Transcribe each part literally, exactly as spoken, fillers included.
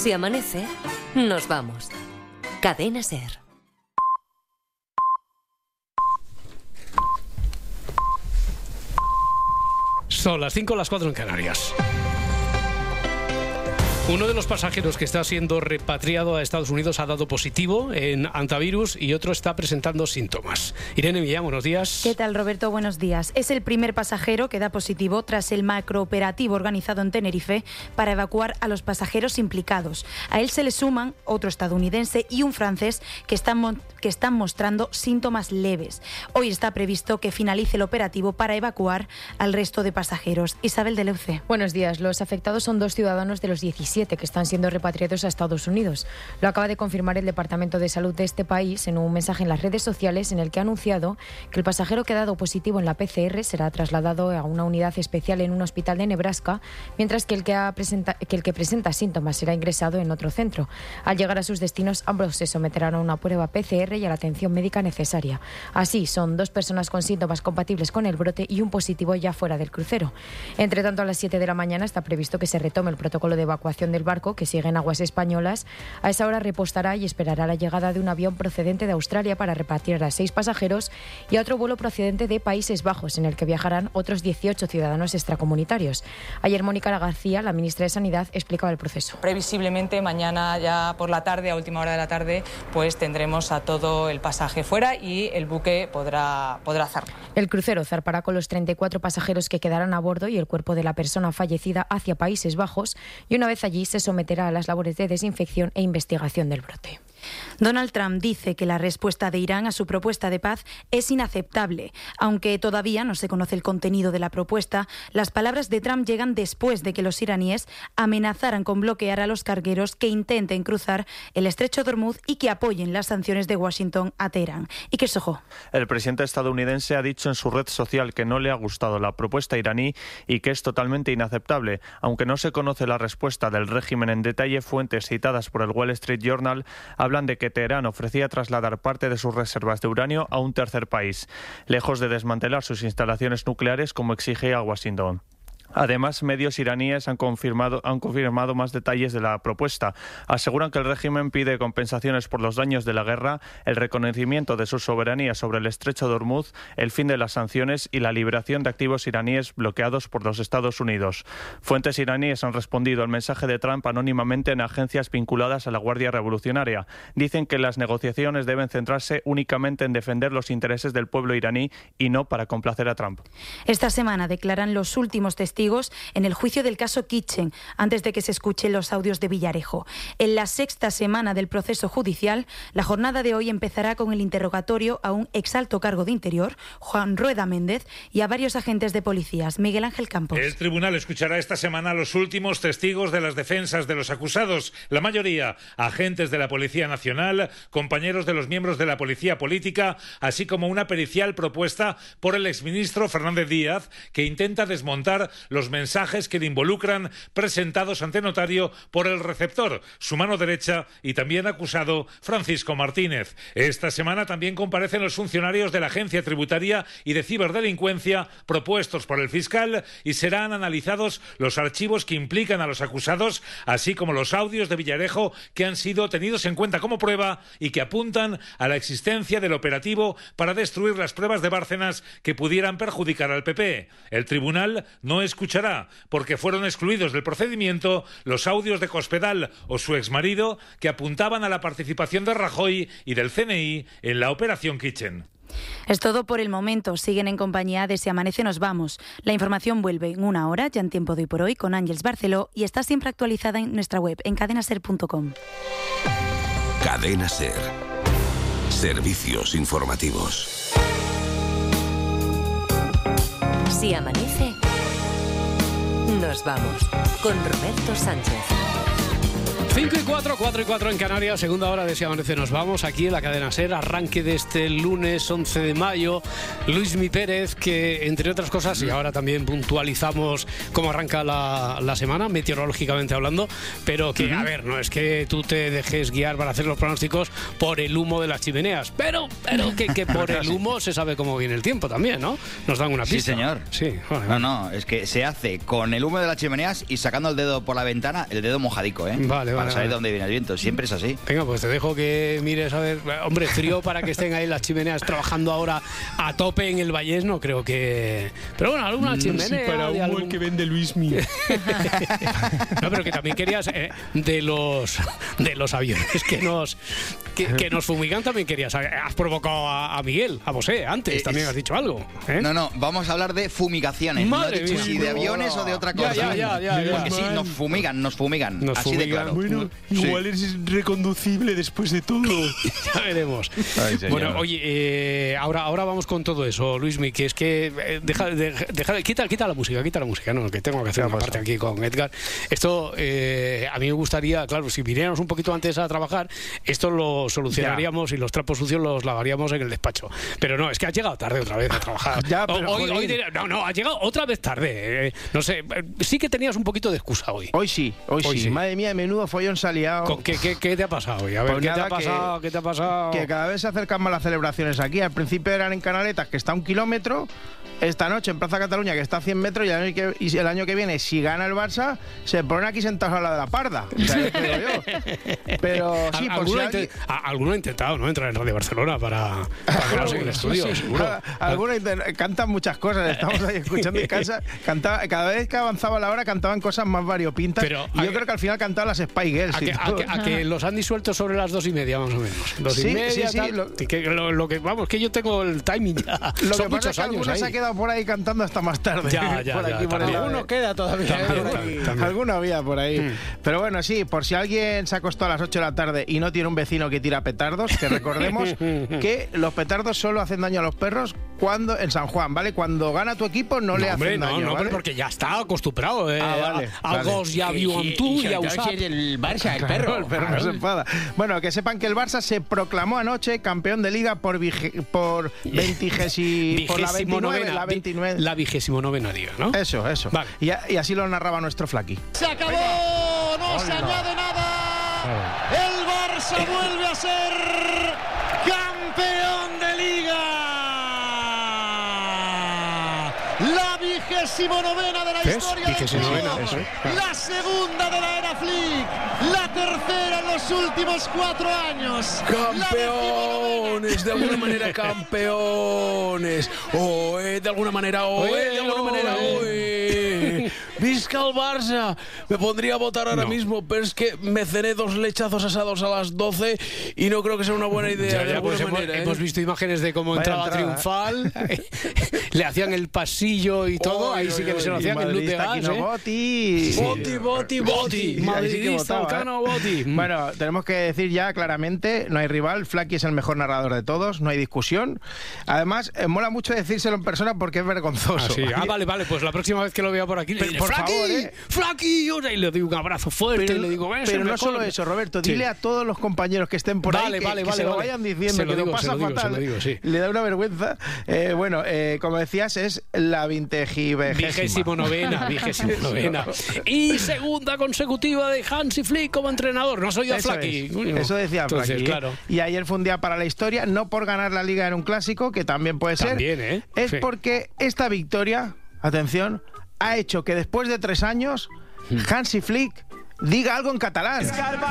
Si amanece, nos vamos. Cadena SER. Son las cinco, las cuatro en Canarias. Uno de los pasajeros que está siendo repatriado a Estados Unidos ha dado positivo en antivirus y otro está presentando síntomas. Irene Millán, buenos días. ¿Qué tal, Roberto? Buenos días. Es el primer pasajero que da positivo tras el macrooperativo organizado en Tenerife para evacuar a los pasajeros implicados. A él se le suman otro estadounidense y un francés que están, que están mostrando síntomas leves. Hoy está previsto que finalice el operativo para evacuar al resto de pasajeros. Isabel de Leuce. Buenos días. Los afectados son dos ciudadanos de los diecisiete que están siendo repatriados a Estados Unidos. Lo acaba de confirmar el Departamento de Salud de este país en un mensaje en las redes sociales en el que ha anunciado que el pasajero que ha dado positivo en la P C R será trasladado a una unidad especial en un hospital de Nebraska, mientras que el que, ha presenta, que el que presenta síntomas será ingresado en otro centro. Al llegar a sus destinos, ambos se someterán a una prueba P C R y a la atención médica necesaria. Así, son dos personas con síntomas compatibles con el brote y un positivo ya fuera del crucero. Entre tanto, a las siete de la mañana está previsto que se retome el protocolo de evacuación del barco, que sigue en aguas españolas. A esa hora repostará y esperará la llegada de un avión procedente de Australia para repatriar a seis pasajeros y a otro vuelo procedente de Países Bajos, en el que viajarán otros dieciocho ciudadanos extracomunitarios. Ayer Mónica García, la ministra de Sanidad, explicaba el proceso. Previsiblemente mañana ya por la tarde, a última hora de la tarde, pues tendremos a todo el pasaje fuera y el buque podrá, podrá zarpar. El crucero zarpará con los treinta y cuatro pasajeros que quedarán a bordo y el cuerpo de la persona fallecida hacia Países Bajos, y una vez allí se someterá a las labores de desinfección e investigación del brote. Donald Trump dice que la respuesta de Irán a su propuesta de paz es inaceptable. Aunque todavía no se conoce el contenido de la propuesta, las palabras de Trump llegan después de que los iraníes amenazaran con bloquear a los cargueros que intenten cruzar el estrecho de Hormuz y que apoyen las sanciones de Washington a Teherán. Y que sojo. El presidente estadounidense ha dicho en su red social que no le ha gustado la propuesta iraní y que es totalmente inaceptable. Aunque no se conoce la respuesta del régimen en detalle, fuentes citadas por el Wall Street Journal hablan de que Teherán ofrecía trasladar parte de sus reservas de uranio a un tercer país, lejos de desmantelar sus instalaciones nucleares como exigía Washington. Además, medios iraníes han confirmado, han confirmado más detalles de la propuesta. Aseguran que el régimen pide compensaciones por los daños de la guerra, el reconocimiento de su soberanía sobre el estrecho de Hormuz, el fin de las sanciones y la liberación de activos iraníes bloqueados por los Estados Unidos. Fuentes iraníes han respondido al mensaje de Trump anónimamente en agencias vinculadas a la Guardia Revolucionaria. Dicen que las negociaciones deben centrarse únicamente en defender los intereses del pueblo iraní y no para complacer a Trump. Esta semana declaran los últimos testigos en el juicio del caso Kitchen, antes de que se escuchen los audios de Villarejo. En la sexta semana del proceso judicial, la jornada de hoy empezará con el interrogatorio a un exalto cargo de Interior, Juan Rueda Méndez, y a varios agentes de policías. Miguel Ángel Campos. El tribunal escuchará esta semana a los últimos testigos de las defensas de los acusados, la mayoría agentes de la Policía Nacional, compañeros de los miembros de la Policía Política, así como una pericial propuesta por el exministro Fernández Díaz, que intenta desmontar los mensajes que le involucran presentados ante notario por el receptor, su mano derecha y también acusado Francisco Martínez. Esta semana también comparecen los funcionarios de la Agencia Tributaria y de Ciberdelincuencia propuestos por el fiscal y serán analizados los archivos que implican a los acusados, así como los audios de Villarejo que han sido tenidos en cuenta como prueba y que apuntan a la existencia del operativo para destruir las pruebas de Bárcenas que pudieran perjudicar al P P. El tribunal no es escuchará, porque fueron excluidos del procedimiento los audios de Cospedal o su exmarido que apuntaban a la participación de Rajoy y del C N I en la operación Kitchen. Es todo por el momento. Siguen en compañía de Si Amanece Nos Vamos. La información vuelve en una hora, ya en Tiempo de Hoy por Hoy, con Ángeles Barceló, y está siempre actualizada en nuestra web, en cadena ser punto com. Cadena SER. Servicios informativos. Si amanece, nos vamos con Roberto Sánchez. cinco y cuatro, cuatro y cuatro en Canarias, segunda hora de Si Amanece Nos Vamos, aquí en la cadena SER, arranque de este lunes once de mayo. Luismi Pérez, que entre otras cosas, y ahora también puntualizamos cómo arranca la, la semana, meteorológicamente hablando, pero que, uh-huh. a ver, no es que tú te dejes guiar para hacer los pronósticos por el humo de las chimeneas, pero, pero que, que por el humo se sabe cómo viene el tiempo también, ¿no? Nos dan una pista. Sí, señor. Sí, vale, no, no, es que se hace con el humo de las chimeneas y sacando el dedo por la ventana, el dedo mojadico, ¿eh? Vale, vale. vale, saber vale. de dónde viene el viento. Siempre es así. Venga, pues te dejo que mires a ver. Hombre, frío para que estén ahí las chimeneas trabajando ahora a tope en el Vallés, no creo que. Pero bueno, alguna chimenea. Sí, para de humo algún... el que vende Luismi. No, pero que también querías eh, de los de los aviones que nos que, que nos fumigan, también querías. Has provocado a, a Miguel, a Bosé, antes Eh, también has dicho algo. ¿eh? No, no, vamos a hablar de fumigaciones. Madre no he dicho mía. si de aviones o de otra cosa. Ya, ya, ya, ya, Porque ya. sí, nos fumigan, nos fumigan. Nos así fumigan. de claro. Bueno, igual es reconducible después de todo. Ya veremos. Ay, señor. Bueno, oye, eh, ahora, ahora vamos con todo eso, Luismi, que es que eh, deja, deja, deja- quita, quita la música, quita la música, no, que tengo que hacer una parte aquí con Edgar. Esto, eh, a mí me gustaría, claro, si viniéramos un poquito antes a trabajar, esto lo solucionaríamos y los trapos sucios los lavaríamos en el despacho. Pero no, es que has llegado tarde otra vez a trabajar. Ya, pero, hoy, joder. hoy diría- no, no, has llegado otra vez tarde. eh, no sé, eh, sí que tenías un poquito de excusa hoy. Hoy sí, hoy, Hoy sí. sí. Madre mía, menudo follón se ha liado. ¿Con qué, qué, qué te ha pasado hoy? A ver, Pues ¿qué te nada, ha pasado? que- ¿Qué te ha pasado? Que cada vez se acercan más las celebraciones aquí. Al principio eran en Canaletas, que está a un kilómetro. Esta noche en Plaza Cataluña, que está a cien metros. Y el año que, y el año que viene, si gana el Barça, se ponen aquí sentados a la de la parda. O sea, ya te digo yo. Pero sí, Al- por si alguno, ha alguien... inte- a- alguno ha intentado, ¿no? Entrar en Radio Barcelona para, para quedarse en el estudio, seguro. Nada, algunos inter- cantan muchas cosas, estamos ahí escuchando y cansa, cantaba, cada vez que avanzaba la hora cantaban cosas más variopintas. Pero, y ¿a yo qué- creo que al final cantaban las Spy Girls. A y que, a, todo. que- a que los han disuelto sobre las dos y media, más o menos. Dos Sí, y media, sí, sí, tal. lo- Y que lo, lo que, vamos, que yo tengo el timing ya. Lo Son que pasa muchos es que años algunos ahí. se ha quedado por ahí cantando hasta más tarde. Ya, ya, por ya, aquí, por también. el- Alguno queda todavía. También, por también, aquí. también. Alguno había por ahí. Mm. Pero bueno, sí, por si alguien se acostó a las ocho de la tarde y no tiene un vecino que tira petardos, que recordemos que los petardos solo hacen daño a los perros cuando en San Juan, ¿vale? Cuando gana tu equipo no, No, le hombre, hacen no, daño, no, ¿vale? pero porque ya está acostumbrado eh, Ah, vale, a, a vale. gos y a viu amb tu y a usar. el Barça, el Claro, el perro no se enfada. Bueno, que sepan que el Barça se proclamó anoche campeón de Liga por vige- por veintigesi, por la Vigésimo veintinueve, novena, la veintinueve. La vigésimo novena liga, ¿no? Eso, eso. Vale. Y, a- y así lo narraba nuestro Flaqui. Se acabó, no se añade nada. El Barça vuelve a ser campeón de Liga. La vigésimo novena de la ¿Ves? historia del Vigésimo club. novena, eso es. La segunda de la era Flick. La tercera en los últimos cuatro años. Campeones, de alguna manera campeones. Oe, de alguna manera, oe, de alguna manera, oe. Visca el Barça. Me pondría a votar ahora No. mismo, pero es que me cené dos lechazos asados a las doce y no creo que sea una buena idea. Ya, de ya, alguna pues hemos, manera, ¿eh? hemos visto imágenes de cómo Vaya entraba entrada. triunfal, le hacían el pasillo y todo, Oy, ahí sí oy, que se lo oy, hacían en luz de Madridista, gas, Kino ¿eh? Botti. Boti, boti, boti. Ahí sí que Madridista, votaba, ¿eh? Cano Botti. Bueno, tenemos que decir ya claramente, no hay rival, Flaqui es el mejor narrador de todos, no hay discusión. Además, eh, mola mucho decírselo en persona porque es vergonzoso. Ah, sí. Ah, vale, vale, pues la próxima vez que lo vea por aquí le Pero, diré, por ¡Flaqui! favor, ¿eh? ¡Flaqui! Ahora, y le doy un abrazo fuerte Pero, y le digo, "Ves, pero el no mejor". solo eso, Roberto, Sí. dile a todos los compañeros que estén por Vale, ahí que, vale, que vale, se lo vale. vayan diciendo, Se lo que digo, lo se pasa lo digo, fatal. se lo digo, sí. Le da una vergüenza. Eh, bueno, eh, como decías, es la vintejivegésima. Vigésimo novena, vigésimo novena. Y segunda consecutiva de Hansi Flick como entrenador. No soy a Eso Flaqui. es. Coño. Eso decía Entonces, Flaqui, ¿eh? claro. Y ayer fue un día para la historia, no por ganar la liga en un clásico, que también puede ser. También, ¿eh? Es Sí. porque esta victoria, atención, ha hecho que después de tres años, Hansi Flick diga algo en catalán.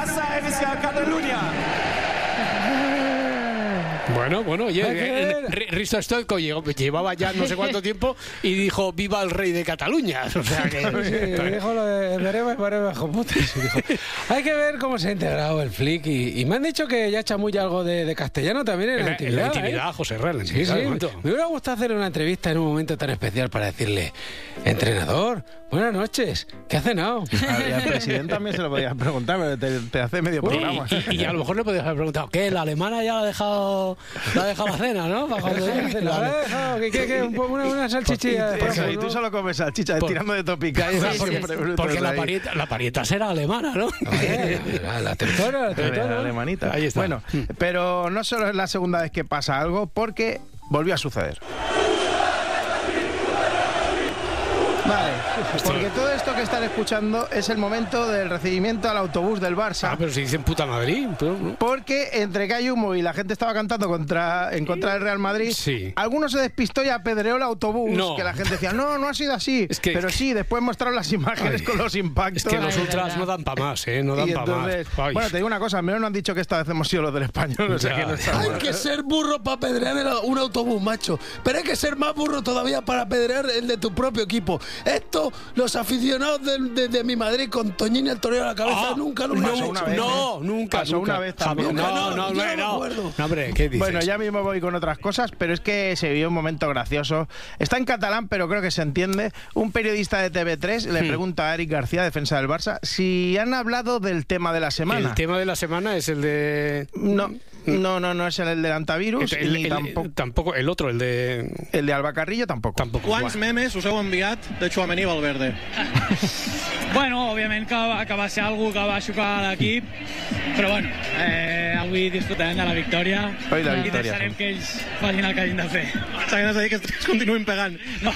Bueno, bueno, oye, Hay que eh, ver. R- Risto Stoico llegó- llevaba ya no sé cuánto tiempo y dijo viva el rey de Cataluña. O sea que, Sí, dijo lo de veremos, veremos, jomotes. Dijo, hay que ver cómo se ha integrado el Flick y, y me han dicho que ya chamulla algo de, de castellano también en, en la la, en la intimidad. intimidad, ¿eh? José Real. en Sí, intimidad, sí. de momento. Me hubiera gustado hacer una entrevista en un momento tan especial para decirle, entrenador, buenas noches, ¿qué ha cenado? Y al presidente también se lo podías preguntar, pero te, te hace medio programa. Y, y- y a lo mejor le podías haber preguntado, ¿qué? ¿La alemana ya la ha dejado, la ha dejado la cena, no? Para cuando llegue La la- habrá dejado, que, que, que, un po- una, una salchichilla. de Eso, paso, y tú ¿no? solo comes salchicha, Por- tirando de topica. y Porque- esos siempre brutos porque la ahí. parieta, la parieta será alemana, ¿no? Oye, La, la teutora, la La teutora. alemanita. Ahí está. Bueno, pero no solo es la segunda vez que pasa algo, porque volvió a suceder. Vale, porque todo esto que están escuchando es el momento del recibimiento al autobús del Barça. Ah, pero si dicen puta Madrid. Pero... Porque entre que hay humo y la gente estaba cantando contra, en contra del Real Madrid, sí. alguno se despistó y apedreó el autobús, no. que la gente decía, no, no ha sido así. Es que, pero sí, después mostraron las imágenes ay, con los impactos. Es que los ay, ultras no dan para más, ¿eh? No dan para más. Ay. Bueno, te digo una cosa, al menos no han dicho que esta vez hemos sido los del Español. O sea, que no hay que ser burro para apedrear un autobús, macho. Pero hay que ser más burro todavía para apedrear el de tu propio equipo. Esto, los aficionados de, de, de mi Madrid con Toñín y el Torero a la cabeza, ah, nunca lo han hecho. Una vez, no, ¿eh? nunca, pasó nunca. una vez también. No, no, no, no, no, no, no, no, hombre, ¿qué dices? Bueno, ya mismo voy con otras cosas, pero es que se vivió un momento gracioso. Está en catalán, pero creo que se entiende. Un periodista de T V tres le hmm. pregunta a Eric García, defensa del Barça, si han hablado del tema de la semana. El tema de la semana es el de... No. No, no, no es el del antivirus. El, el, ni el, tampoco, tampoco el otro, el de... El de Alba Carrillo tampoco. tampoco. Quants memes us heu enviat de Tchouaméni i Valverde? Bueno, òbviament que, que va ser algú que va xocar l'equip, però bueno, eh, avui disfrutarem de la victòria Hoy la i victòria, deixarem sí. que ells facin el que hagin de fer. O sea, que no sé, que es continúen pegant. No.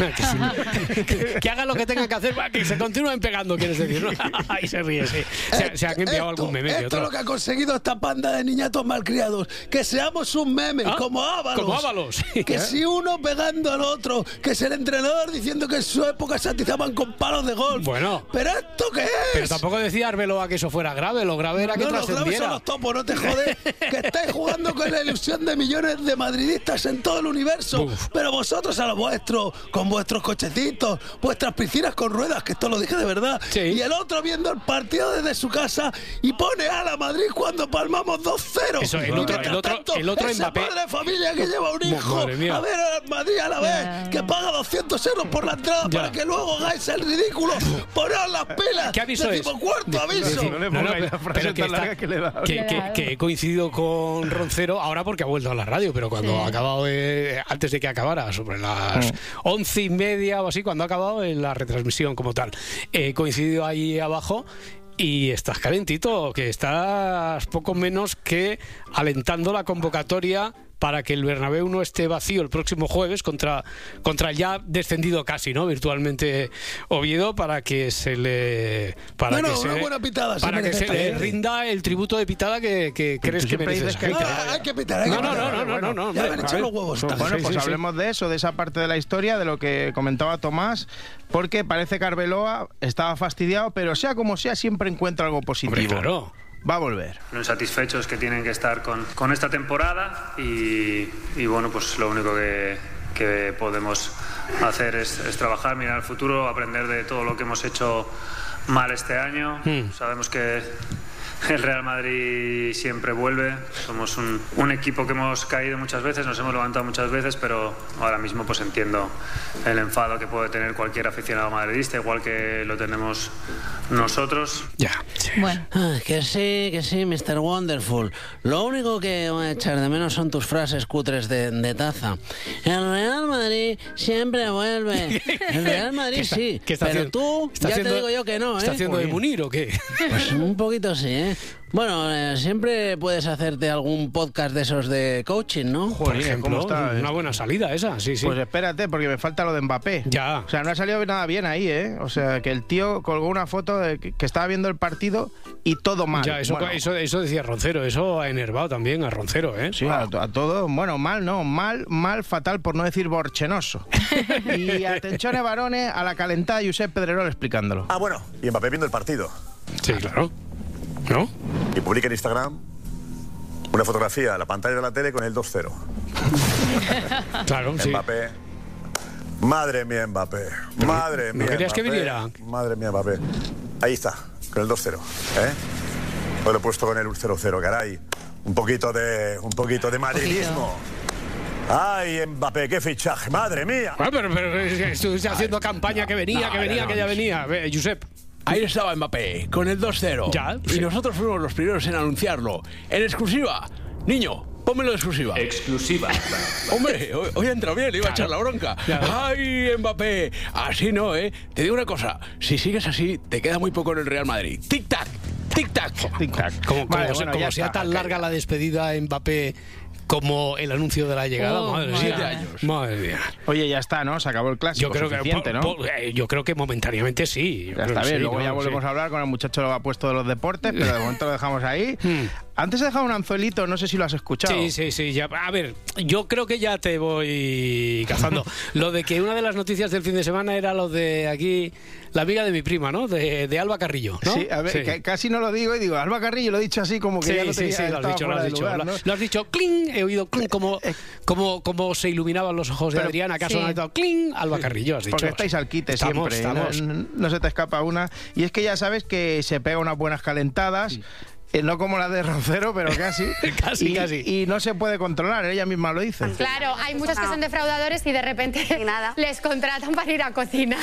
que, que hagan lo que tengan que hacer, que se continúen pegando, quieres decir, ¿no? Ahí se ríe, sí. Se, se han enviado esto, algún meme. Esto otro. es lo que ha conseguido esta panda de niñatos malcriados. Que seamos un meme, ¿Ah? como Ábalos. Como Ábalos. Que si uno pegando al otro, que si el entrenador diciendo que en su época se atizaban con palos de golf. Bueno. ¿Pero esto qué es? Pero tampoco decía Arbeloa que eso fuera grave, lo grave era que no, trascendiera. No, los graves son los topos, no te jodes. Que estáis jugando con la ilusión de millones de madridistas en todo el universo. Uf. Pero vosotros a lo vuestro, con vuestros cochecitos, vuestras piscinas con ruedas, que esto lo dije de verdad. Sí. Y el otro viendo el partido desde su casa y pone a la Madrid cuando palmamos dos cero. Eso, el otro, el otro, tanto, el otro ese Mbappé. padre de familia que lleva un hijo Madre mía. a ver al Madrid a la vez, Yeah. que paga doscientos euros por la entrada Ya. para que luego hagáis el ridículo. Poneos las pilas. ¿Qué aviso es? Decimocuarto aviso. No le No, no, pongáis la frase pero que, tan está- larga que le da. que, que- que he coincidido con Roncero ahora porque ha vuelto a la radio, pero cuando Sí. ha acabado, de- antes de que acabara, sobre las once y media o así, cuando ha acabado en la retransmisión como tal, he coincidido ahí abajo. Y estás calentito, que estás poco menos que alentando la convocatoria para que el Bernabéu no esté vacío el próximo jueves contra, contra el ya descendido casi, ¿no? Virtualmente Oviedo, para que se le para No, no, que se, una buena pitada se para que merece se le también. rinda el tributo de pitada que, que crees que siempre merece. dices que- Ah, hay que pitar, hay No, que no, pitar. no, no, no, no, Ya hombre. me han A hecho ver, los huevos. Bueno, esta pues sí, sí. hablemos de eso, de esa parte de la historia, de lo que comentaba Tomás, porque parece que Arbeloa estaba fastidiado, pero sea como sea, siempre encuentra algo positivo. Hombre, claro. Va a volver. Satisfechos que tienen que estar con, con esta temporada y, y bueno, pues lo único que, que podemos hacer es, es trabajar, mirar al futuro, aprender de todo lo que hemos hecho mal este año. Hmm. Sabemos que el Real Madrid siempre vuelve, somos un, un equipo que hemos caído muchas veces, nos hemos levantado muchas veces, pero ahora mismo pues entiendo el enfado que puede tener cualquier aficionado madridista, igual que lo tenemos nosotros. Ya. Bueno. Ah, que sí, que sí, mister Wonderful. Lo único que voy a echar de menos son tus frases cutres de, de taza. El Real Madrid siempre vuelve. El Real Madrid ¿Qué está- sí, qué está pero haciendo? tú ¿Está ya haciendo- te digo yo que no, ¿eh? ¿Está haciendo de Munir o qué? Pues un poquito sí, ¿eh? Bueno, eh, siempre puedes hacerte algún podcast de esos de coaching, ¿no? Por ejemplo, una buena salida esa, sí, sí. Pues espérate, porque me falta lo de Mbappé. Ya. O sea, no ha salido nada bien ahí, ¿eh? O sea, que el tío colgó una foto de que, que estaba viendo el partido y todo mal. Ya, eso, Bueno, eso, eso decía Roncero, eso ha enervado también a Roncero, ¿eh? Sí, a, a todo, bueno, mal, no, mal, mal, fatal, por no decir borchenoso. Y atención, varones, a la calentada Josep Pedrerol explicándolo. Ah, bueno, y Mbappé viendo el partido. Sí, claro. ¿No? Y publica en Instagram una fotografía, la pantalla de la tele con el dos cero. Claro, sí. Mbappé. Madre mía, Mbappé. Madre ¿No mía. querías que Mbappé. viniera? Madre mía, Mbappé. Ahí está, con el dos cero. ¿Eh? Hoy lo he puesto con el cero cero, caray. Un poquito de. Un poquito de madridismo. Ay, Mbappé, qué fichaje, madre mía. Ah, pero, pero estuviste haciendo campaña que venía, No, que venía, no, que ya no. venía. Ve, Josep. Ahí estaba Mbappé, con el dos cero. Ya, Y sí. nosotros fuimos los primeros en anunciarlo. En exclusiva. Niño, pónmelo de exclusiva. Exclusiva. Hombre, hoy, hoy ha entrado bien, le iba a echar la bronca. Claro. ¡Ay, Mbappé! Así no, ¿eh? Te digo una cosa, si sigues así, te queda muy poco en el Real Madrid. ¡Tic-tac! ¡Tic-tac! Tic-tac. Como, como Vale, se- bueno, como ya sea está, tan ok. larga la despedida Mbappé como el anuncio de la llegada. Oh, madre siete mía. años. Madre mía. Oye, ya está, ¿no? Se acabó el clásico. Yo creo que suficiente, po- ¿no? po- eh, yo creo que momentáneamente sí. Yo Ya creo está que bien, sí, luego ¿no? ya volvemos Sí. a hablar con el muchacho lo ha puesto de los deportes, pero de momento lo dejamos ahí. Antes he dejado un anzuelito, no sé si lo has escuchado. Sí, sí, sí. Ya, a ver, yo creo que ya te voy cazando. Lo de que una de las noticias del fin de semana era lo de aquí, la amiga de mi prima, ¿no? De, de Alba Carrillo, ¿no? Sí, a ver, que casi no lo digo y digo, Alba Carrillo, lo he dicho así como que Sí, ya no sí, tenía, sí, lo has estaba dicho, lo fuera has de dicho. lugar, lo, ¿no? lo has dicho, cling, he oído cling, como, como, como se iluminaban los ojos de Pero- Adrián, acaso sí. no ha estado cling, Alba Carrillo, has dicho. Porque estáis al quite Estamos, siempre, ¿no? estamos. No, no se te escapa una. Y es que ya sabes que se pega unas buenas calentadas. eh, No como la de Rocero, pero casi. Casi, y, casi. Y no se puede controlar, ella misma lo dice. Claro, hay muchos que son defraudadores y de repente les contratan para ir a cocinar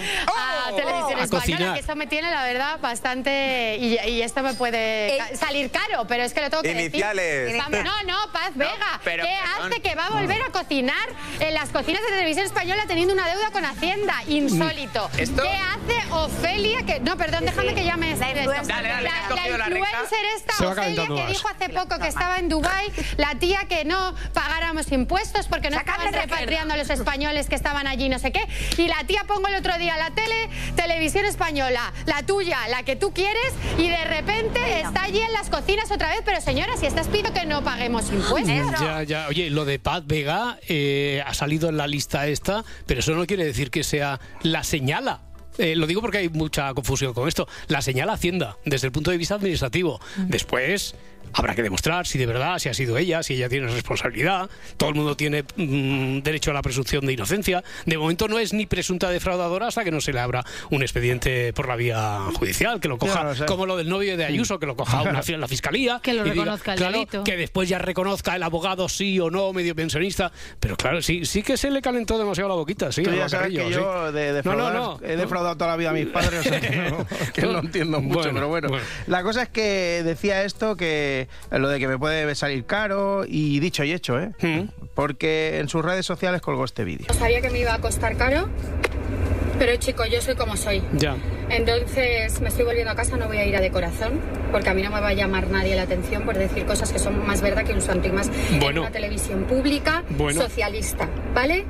a Televisión A Española, cocinar. que eso me tiene, la verdad, bastante... Y, y esto me puede ca- salir caro, pero es que lo tengo que Iniciales. decir. Vamos, no, no, Paz Vega. pero, ¿Qué perdón. hace que va a volver a cocinar en las cocinas de Televisión Española teniendo una deuda con Hacienda? Insólito. ¿Esto? ¿Qué hace Ofelia? Que, no, perdón, déjame que llame esto. influencer. Dale, dale, que has la, cogido la recta. influencer esta, Se va Ofelia, calentando que más. dijo hace poco que estaba en Dubái, la tía que no pagáramos impuestos porque no estaban repatriando a los españoles que estaban allí, no sé qué. Y la tía pongo el otro día la tele, Televisión Española, la tuya, la que tú quieres, y de repente está allí en las cocinas otra vez. Pero señora, si estás pidiendo que no paguemos impuestos. Ya, ya. Oye, lo de Paz Vega eh, ha salido en la lista esta, pero eso no quiere decir que sea la señala. Eh, lo digo porque hay mucha confusión con esto. La señala Hacienda desde el punto de vista administrativo. Después habrá que demostrar si de verdad, si ha sido ella, si ella tiene responsabilidad. Todo el mundo tiene mm, derecho a la presunción de inocencia. De momento no es ni presunta defraudadora hasta que no se le abra un expediente por la vía judicial, que lo coja, Ya lo sé. como lo del novio de Ayuso, que lo coja una, fi- la fiscalía. Que lo y diga, reconozca el claro, delito. que después ya reconozca el abogado sí o no, medio pensionista. Pero claro, sí, sí que se le calentó demasiado la boquita, sí. Tú a ya Alba sabes Carrillo, que sí. yo de No, defraudar, no, no. he defraudado toda la vida a mis padres, o sea, que no, que no entiendo mucho, Bueno, pero bueno. bueno. La cosa es que decía esto, que lo de que me puede salir caro, y dicho y hecho, ¿eh? Mm. Porque en sus redes sociales colgó este vídeo. Sabía que me iba a costar caro, pero chico, yo soy como soy. Ya. Entonces me estoy volviendo a casa, no voy a ir a de corazón, porque a mí no me va a llamar nadie la atención por decir cosas que son más verdad que un santo, y más Bueno. en una televisión pública, Bueno. socialista, ¿vale?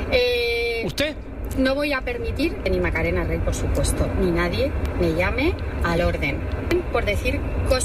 Eh, ¿Usted? No voy a permitir que ni Macarena Rey, por supuesto, ni nadie me llame al orden por decir cosas